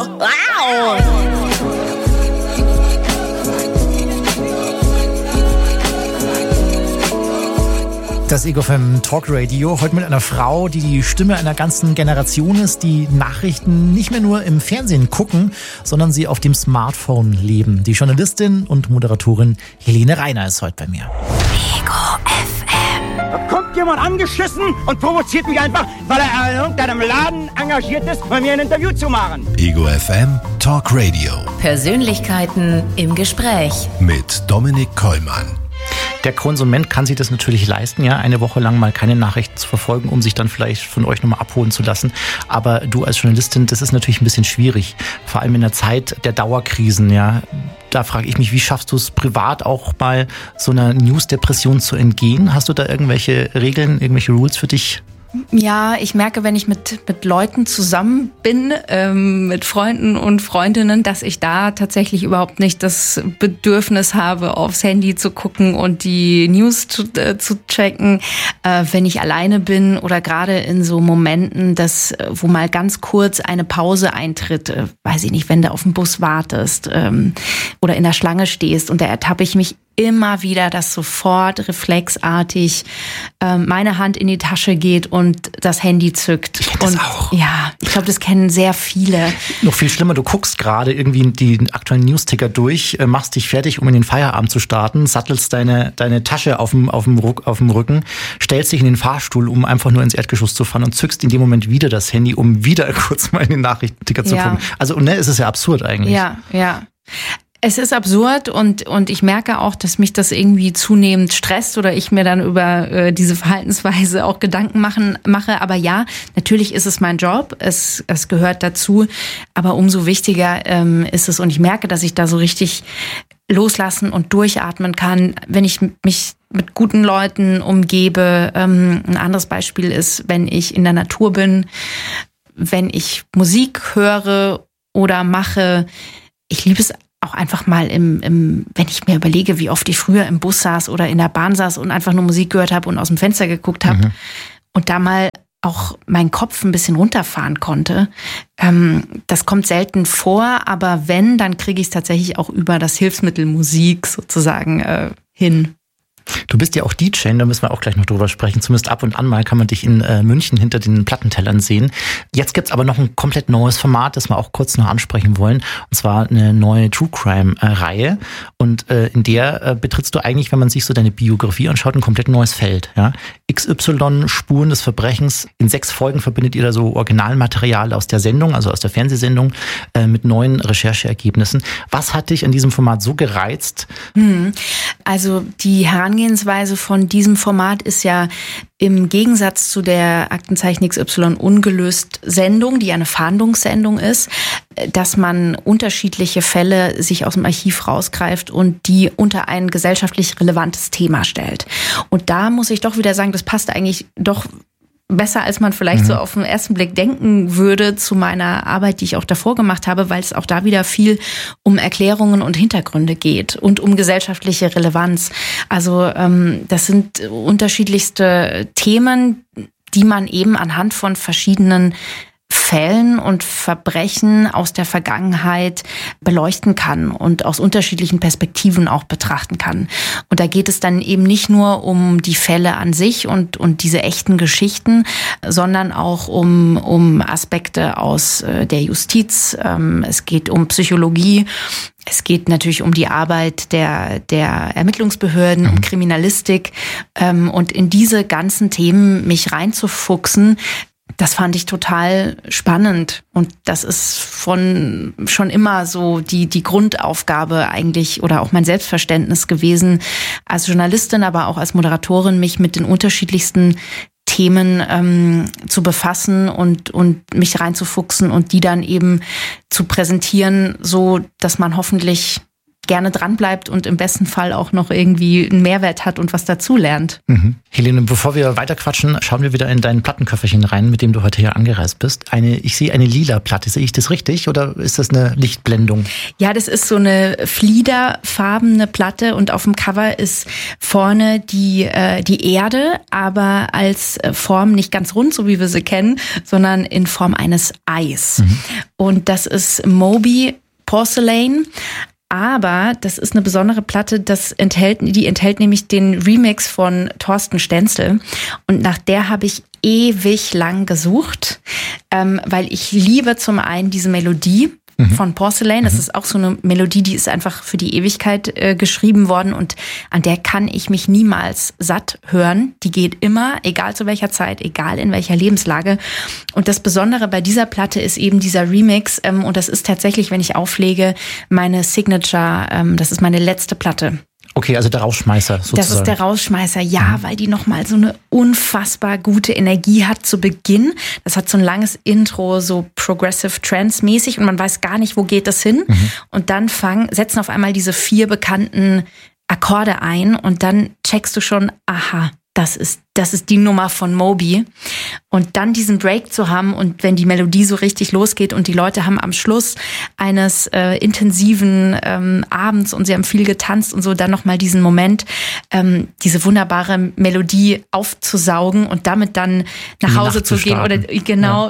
Wow! Das Ego FM Talk Radio, heute mit einer Frau, die die Stimme einer ganzen Generation ist, die Nachrichten nicht mehr nur im Fernsehen gucken, sondern sie auf dem Smartphone leben. Die Journalistin und Moderatorin Helene Reiner ist heute bei mir. Ego FM. Da kommt jemand angeschissen und provoziert mich einfach, weil er in irgendeinem Laden engagiert ist, bei mir ein Interview zu machen. Ego FM Talk Radio Persönlichkeiten im Gespräch. mit Dominik Kollmann. Der Konsument kann sich das natürlich leisten, ja, eine Woche lang mal keine Nachrichten zu verfolgen, um sich dann vielleicht von euch nochmal abholen zu lassen. Aber du als Journalistin, das ist natürlich ein bisschen schwierig. Vor allem in der Zeit der Dauerkrisen, ja. Da frage ich mich, wie schaffst du es privat auch mal so einer News-Depression zu entgehen? Hast du da irgendwelche Regeln, irgendwelche Rules für dich? Ja, ich merke, wenn ich mit Leuten zusammen bin, mit Freunden und Freundinnen, dass ich da tatsächlich überhaupt nicht das Bedürfnis habe, aufs Handy zu gucken und die News zu checken. Wenn ich alleine bin oder gerade in so Momenten, wo mal ganz kurz eine Pause eintritt, weiß ich nicht, wenn du auf den Bus wartest oder in der Schlange stehst, und da ertappe ich mich immer wieder, dass sofort reflexartig meine Hand in die Tasche geht und das Handy zückt. Ich kenn das auch. Ja, ich glaube, das kennen sehr viele. Noch viel schlimmer, du guckst gerade irgendwie die aktuellen News-Ticker durch, machst dich fertig, um in den Feierabend zu starten, sattelst deine Tasche auf dem Rücken, stellst dich in den Fahrstuhl, um einfach nur ins Erdgeschoss zu fahren und zückst in dem Moment wieder das Handy, um wieder kurz mal in den Nachrichtenticker zu gucken. Also, es ist ja absurd eigentlich. Ja. Es ist absurd und ich merke auch, dass mich das irgendwie zunehmend stresst oder ich mir dann über diese Verhaltensweise auch Gedanken mache. Aber ja, natürlich ist es mein Job, es gehört dazu, aber umso wichtiger ist es, und ich merke, dass ich da so richtig loslassen und durchatmen kann, wenn ich mich mit guten Leuten umgebe. Ein anderes Beispiel ist, wenn ich in der Natur bin, wenn ich Musik höre oder mache. Ich liebe es auch einfach mal wenn ich mir überlege, wie oft ich früher im Bus saß oder in der Bahn saß und einfach nur Musik gehört habe und aus dem Fenster geguckt habe und da mal auch meinen Kopf ein bisschen runterfahren konnte. Das kommt selten vor, aber wenn, dann kriege ich es tatsächlich auch über das Hilfsmittel Musik sozusagen hin. Du bist ja auch DJ, da müssen wir auch gleich noch drüber sprechen. Zumindest ab und an mal kann man dich in München hinter den Plattentellern sehen. Jetzt gibt's aber noch ein komplett neues Format, das wir auch kurz noch ansprechen wollen. Und zwar eine neue True Crime-Reihe. Und in der betrittst du eigentlich, wenn man sich so deine Biografie anschaut, ein komplett neues Feld. Ja? XY, Spuren des Verbrechens. In 6 Folgen verbindet ihr da so Originalmaterial aus der Sendung, also aus der Fernsehsendung, mit neuen Rechercheergebnissen. Was hat dich an diesem Format so gereizt? Also die Herangehensweise von diesem Format ist ja im Gegensatz zu der Aktenzeichen XY ungelöst Sendung, die eine Fahndungssendung ist, dass man unterschiedliche Fälle sich aus dem Archiv rausgreift und die unter ein gesellschaftlich relevantes Thema stellt. Und da muss ich doch wieder sagen, das passt eigentlich doch besser, als man vielleicht so auf den ersten Blick denken würde zu meiner Arbeit, die ich auch davor gemacht habe, weil es auch da wieder viel um Erklärungen und Hintergründe geht und um gesellschaftliche Relevanz. Also das sind unterschiedlichste Themen, die man eben anhand von verschiedenen Fällen und Verbrechen aus der Vergangenheit beleuchten kann und aus unterschiedlichen Perspektiven auch betrachten kann. Und da geht es dann eben nicht nur um die Fälle an sich und diese echten Geschichten, sondern auch um Aspekte aus der Justiz. Es geht um Psychologie. Es geht natürlich um die Arbeit der Ermittlungsbehörden, um Kriminalistik. Und in diese ganzen Themen mich reinzufuchsen, das fand ich total spannend, und das ist schon immer so die Grundaufgabe eigentlich oder auch mein Selbstverständnis gewesen, als Journalistin, aber auch als Moderatorin, mich mit den unterschiedlichsten Themen zu befassen und mich reinzufuchsen und die dann eben zu präsentieren, so dass man hoffentlich gerne dranbleibt und im besten Fall auch noch irgendwie einen Mehrwert hat und was dazulernt. Helene, bevor wir weiterquatschen, schauen wir wieder in dein Plattenköfferchen rein, mit dem du heute hier angereist bist. Ich sehe eine lila Platte. Sehe ich das richtig oder ist das eine Lichtblendung? Ja, das ist so eine fliederfarbene Platte und auf dem Cover ist vorne die Erde, aber als Form nicht ganz rund, so wie wir sie kennen, sondern in Form eines Eis. Und das ist Moby Porcelain. Aber das ist eine besondere Platte, die enthält nämlich den Remix von Thorsten Stenzel. Und nach der habe ich ewig lang gesucht, weil ich liebe zum einen diese Melodie von Porcelain. Das ist auch so eine Melodie, die ist einfach für die Ewigkeit geschrieben worden und an der kann ich mich niemals satt hören. Die geht immer, egal zu welcher Zeit, egal in welcher Lebenslage. Und das Besondere bei dieser Platte ist eben dieser Remix und das ist tatsächlich, wenn ich auflege, meine Signature, das ist meine letzte Platte. Okay, also der Rausschmeißer sozusagen. Das ist der Rausschmeißer, ja, weil die nochmal so eine unfassbar gute Energie hat zu Beginn. Das hat so ein langes Intro, so Progressive Trance mäßig und man weiß gar nicht, wo geht das hin. Und dann setzen auf einmal diese 4 bekannten Akkorde ein und dann checkst du schon, aha, das ist die Nummer von Moby. Und dann diesen Break zu haben und wenn die Melodie so richtig losgeht und die Leute haben am Schluss eines intensiven Abends und sie haben viel getanzt und so, dann nochmal diesen Moment, diese wunderbare Melodie aufzusaugen und damit dann nach Hause zu gehen. Oder genau,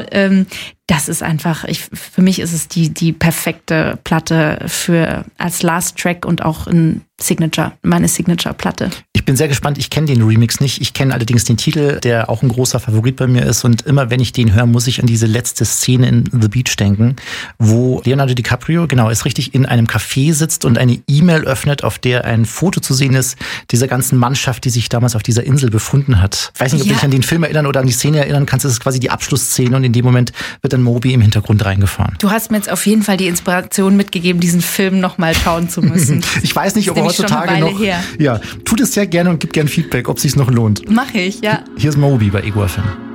das ist einfach, für mich ist es die perfekte Platte als Last Track und auch meine Signature-Platte. Ich bin sehr gespannt, ich kenne den Remix nicht. Ich kenne allerdings den Titel, der auch ein großer Favorit bei mir ist. Und immer wenn ich den höre, muss ich an diese letzte Szene in The Beach denken, wo Leonardo DiCaprio, ist richtig, in einem Café sitzt und eine E-Mail öffnet, auf der ein Foto zu sehen ist, dieser ganzen Mannschaft, die sich damals auf dieser Insel befunden hat. Ich weiß nicht, ob du dich an den Film erinnern oder an die Szene erinnern kannst. Das ist quasi die Abschlussszene und in dem Moment wird dann Moby im Hintergrund reingefahren. Du hast mir jetzt auf jeden Fall die Inspiration mitgegeben, diesen Film nochmal schauen zu müssen. Ich weiß nicht, ob er heutzutage noch... Ja, tut es sehr gerne und gib gerne Feedback, ob es sich noch lohnt. Mach ich, ja. Hier ist Moby bei Ego FM.